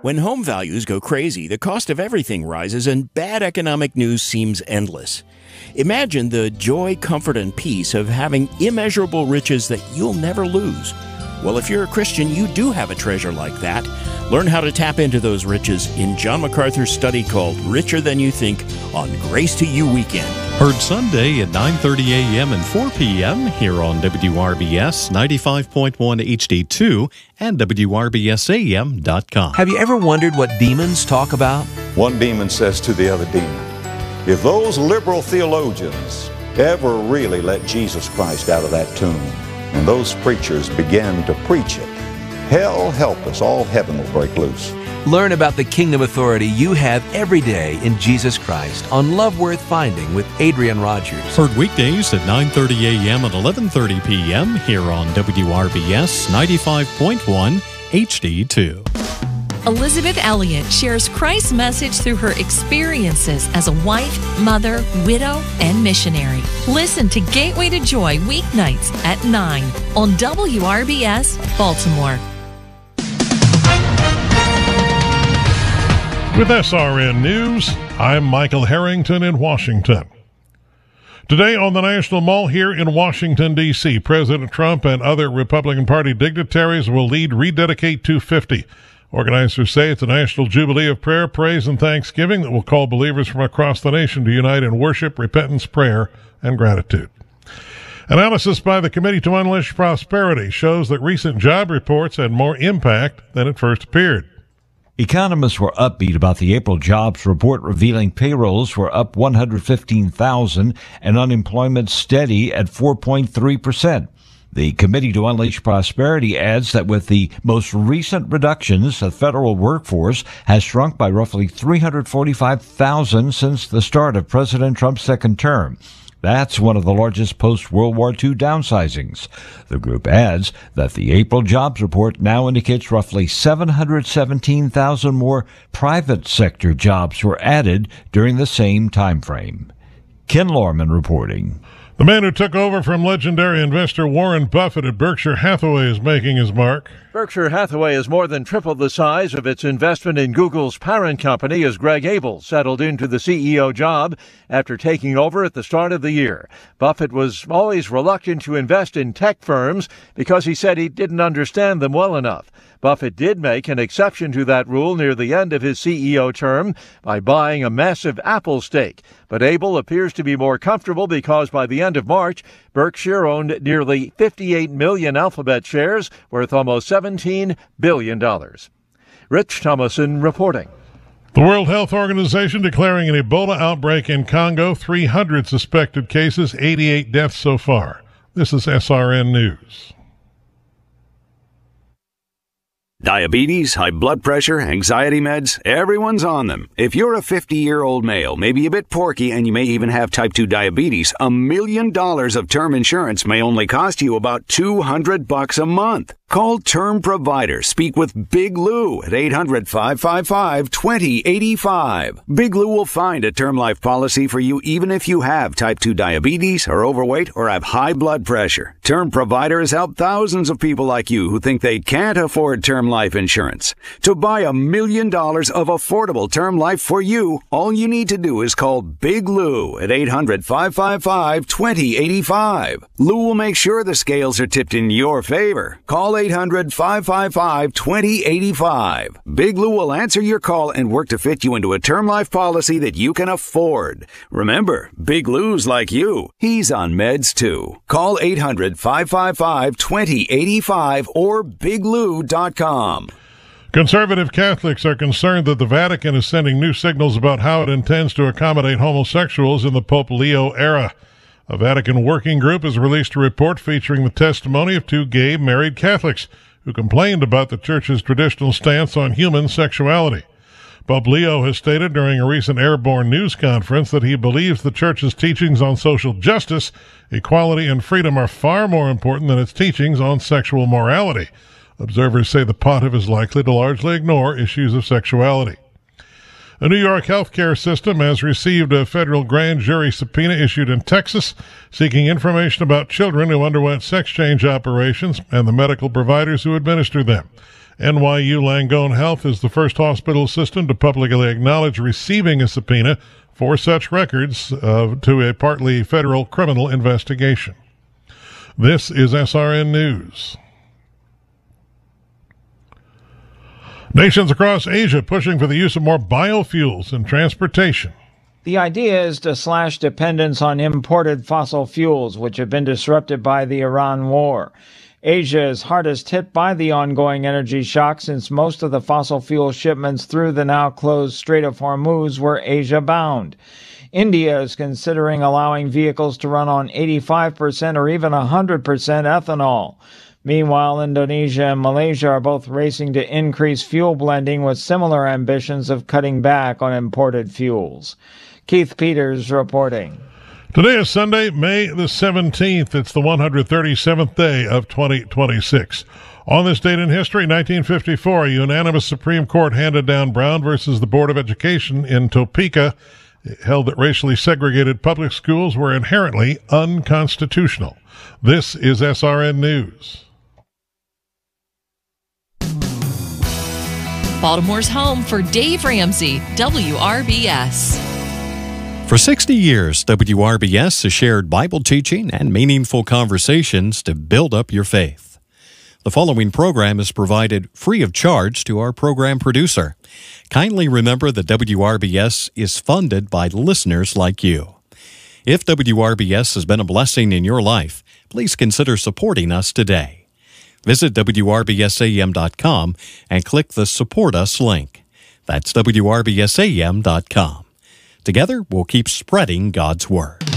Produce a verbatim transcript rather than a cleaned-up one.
When home values go crazy, the cost of everything rises and bad economic news seems endless. Imagine the joy, comfort, and peace of having immeasurable riches that you'll never lose. Well, if you're a Christian, you do have a treasure like that. Learn how to tap into those riches in John MacArthur's study called Richer Than You Think on Grace to You Weekend. Heard Sunday at nine thirty a.m. and four p.m. here on W R B S ninety-five point one H D two and W R B S A M dot com. Have you ever wondered what demons talk about? One demon says to the other demon, if those liberal theologians ever really let Jesus Christ out of that tomb, and those preachers began to preach it, hell help us, all heaven will break loose. Learn about the kingdom authority you have every day in Jesus Christ on Love Worth Finding with Adrian Rogers. Heard weekdays at nine thirty a.m. and eleven thirty p.m. here on W R B S ninety-five point one H D two. Elizabeth Elliott shares Christ's message through her experiences as a wife, mother, widow, and missionary. Listen to Gateway to Joy weeknights at nine on W R B S Baltimore. With S R N News, I'm Michael Harrington in Washington. Today on the National Mall here in Washington, D C, President Trump and other Republican Party dignitaries will lead Rededicate two fifty. Organizers say it's a national jubilee of prayer, praise, and thanksgiving that will call believers from across the nation to unite in worship, repentance, prayer, and gratitude. Analysis by the Committee to Unleash Prosperity shows that recent job reports had more impact than it first appeared. Economists were upbeat about the April jobs report, revealing payrolls were up one hundred fifteen thousand and unemployment steady at four point three percent. The Committee to Unleash Prosperity adds that with the most recent reductions, the federal workforce has shrunk by roughly three hundred forty-five thousand since the start of President Trump's second term. That's one of the largest post-World War Two downsizings. The group adds that the April jobs report now indicates roughly seven hundred seventeen thousand more private sector jobs were added during the same time frame. Ken Lorman reporting. The man who took over from legendary investor Warren Buffett at Berkshire Hathaway is making his mark. Berkshire Hathaway has more than tripled the size of its investment in Google's parent company as Greg Abel settled into the C E O job after taking over at the start of the year. Buffett was always reluctant to invest in tech firms because he said he didn't understand them well enough. Buffett did make an exception to that rule near the end of his C E O term by buying a massive Apple stake. But Abel appears to be more comfortable because by the end of March, Berkshire owned nearly fifty-eight million Alphabet shares worth almost seventeen billion dollars. Rich Thomason reporting. The World Health Organization declaring an Ebola outbreak in Congo, three hundred suspected cases, eighty-eight deaths so far. This is S R N News. Diabetes, high blood pressure, anxiety meds, everyone's on them. If you're a fifty-year-old male, maybe a bit porky, and you may even have type two diabetes, a million dollars of term insurance may only cost you about two hundred bucks a month. Call Term Provider. Speak with Big Lou at eight hundred, five five five, two zero eight five. Big Lou will find a term life policy for you even if you have type two diabetes, are overweight, or have high blood pressure. Term Provider has helped thousands of people like you who think they can't afford term life insurance. To buy a million dollars of affordable term life for you, all you need to do is call Big Lou at eight hundred, five five five, two zero eight five. Lou will make sure the scales are tipped in your favor. Call eight hundred, five five five, two zero eight five. Big Lou will answer your call and work to fit you into a term life policy that you can afford. Remember, Big Lou's like you. He's on meds too. Call eight hundred, five five five, two zero eight five or big lou dot com. Conservative Catholics are concerned that the Vatican is sending new signals about how it intends to accommodate homosexuals in the Pope Leo era. A Vatican working group has released a report featuring the testimony of two gay married Catholics who complained about the Church's traditional stance on human sexuality. Pope Leo has stated during a recent airborne news conference that he believes the Church's teachings on social justice, equality, and freedom are far more important than its teachings on sexual morality. Observers say the pontiff is likely to largely ignore issues of sexuality. A New York healthcare system has received a federal grand jury subpoena issued in Texas seeking information about children who underwent sex change operations and the medical providers who administer them. N Y U Langone Health is the first hospital system to publicly acknowledge receiving a subpoena for such records uh, to a partly federal criminal investigation. This is S R N News. Nations across Asia pushing for the use of more biofuels in transportation. The idea is to slash dependence on imported fossil fuels, which have been disrupted by the Iran war. Asia is hardest hit by the ongoing energy shock since most of the fossil fuel shipments through the now closed Strait of Hormuz were Asia-bound. India is considering allowing vehicles to run on eighty-five percent or even one hundred percent ethanol. Meanwhile, Indonesia and Malaysia are both racing to increase fuel blending with similar ambitions of cutting back on imported fuels. Keith Peters reporting. Today is Sunday, May the seventeenth. It's the one hundred thirty-seventh day of twenty twenty-six. On this date in history, nineteen fifty-four, a unanimous Supreme Court handed down Brown versus the Board of Education in Topeka. It held that racially segregated public schools were inherently unconstitutional. This is S R N News. Baltimore's home for Dave Ramsey, W R B S. For sixty years, W R B S has shared Bible teaching and meaningful conversations to build up your faith. The following program is provided free of charge to our program producer. Kindly remember that W R B S is funded by listeners like you. If W R B S has been a blessing in your life, please consider supporting us today. Visit W R B S A M dot com and click the Support Us link. That's W R B S A M dot com. Together, we'll keep spreading God's Word.